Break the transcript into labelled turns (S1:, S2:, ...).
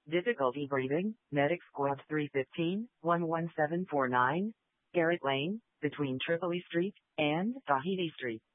S1: Difficulty breathing, Medic Squad 315, 11749, Garrett Lane, between Tripoli Street and Tahiti Street.